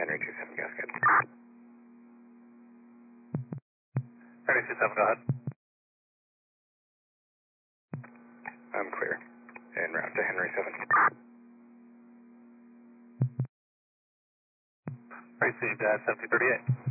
Henry 27 gasket. Henry 27, go ahead. I'm clear. En route to Henry 7. Received at 7038.